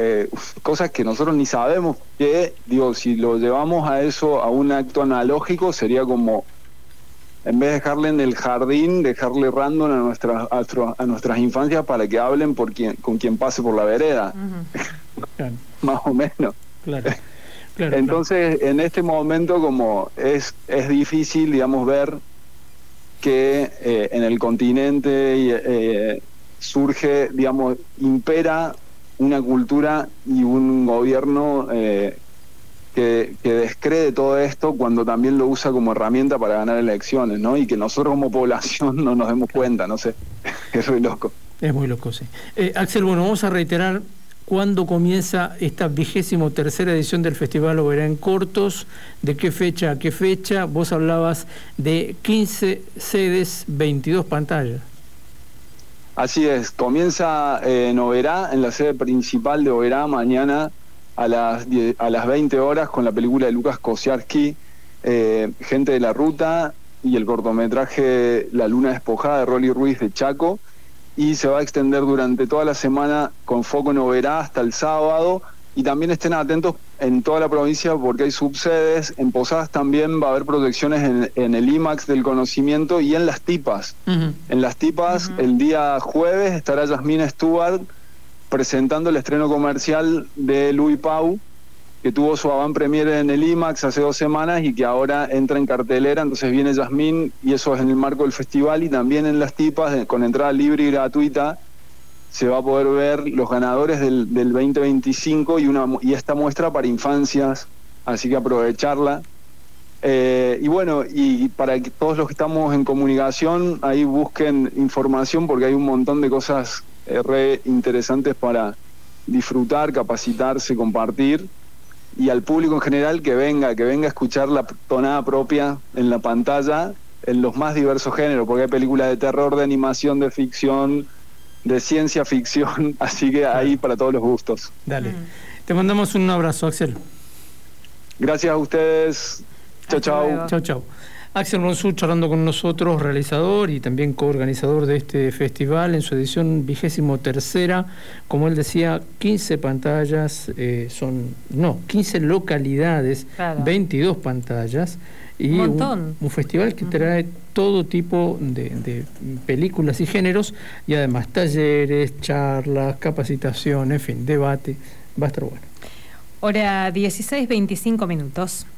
cosas que nosotros ni sabemos, que, digo, si lo llevamos a eso, a un acto analógico, sería como, en vez de dejarle en el jardín, dejarle random a nuestras infancias para que hablen con quien pase por la vereda. Claro. Más o menos. Claro. Claro, entonces, en este momento, como es difícil, digamos, ver que en el continente surge, digamos, impera una cultura y un gobierno que descree todo esto cuando también lo usa como herramienta para ganar elecciones, ¿no? Y que nosotros como población no nos demos cuenta, no sé, es muy loco. Es muy loco, sí. Axel, bueno, vamos a reiterar cuándo comienza esta 23ª edición del Festival Oberá en Cortos, de qué fecha a qué fecha. Vos hablabas de 15 sedes, 22 pantallas. Así es, comienza en Oberá, en la sede principal de Oberá, mañana a las 20 horas con la película de Lucas Kosiarski, Gente de la Ruta, y el cortometraje La Luna Despojada de Rolly Ruiz de Chaco, y se va a extender durante toda la semana con foco en Oberá hasta el sábado, y también estén atentos en toda la provincia porque hay subsedes. En Posadas también va a haber proyecciones en el IMAX del Conocimiento y en Las Tipas. En Las Tipas, el día jueves, estará Yasmín Stewart presentando el estreno comercial de Louis Pau, que tuvo su avant premiere en el IMAX hace 2 semanas y que ahora entra en cartelera. Entonces viene Yasmín, y eso es en el marco del festival. Y también en Las Tipas, con entrada libre y gratuita, se va a poder ver los ganadores del 2025 y esta muestra para infancias, así que aprovecharla. Y bueno, y para que todos los que estamos en comunicación, ahí busquen información porque hay un montón de cosas re interesantes para disfrutar, capacitarse, compartir. Y al público en general que venga a escuchar la tonada propia en la pantalla, en los más diversos géneros, porque hay películas de terror, de animación, de ficción, de ciencia ficción, así que ahí para todos los gustos. Dale. Te mandamos un abrazo, Axel. Gracias a ustedes. Chao, chao. Chao, chao. Axel Ronzú charlando con nosotros, realizador y también coorganizador de este festival en su edición 23ª. Como él decía, 15 pantallas, 15 localidades, claro. 22 pantallas. Y un festival que trae todo tipo de películas y géneros, y además talleres, charlas, capacitación, en fin, debate. Va a estar bueno. Hora 16:25.